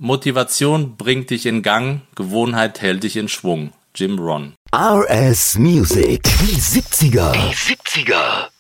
Motivation bringt dich in Gang, Gewohnheit hält dich in Schwung. Jim Rohn. RS Music. Die 70er.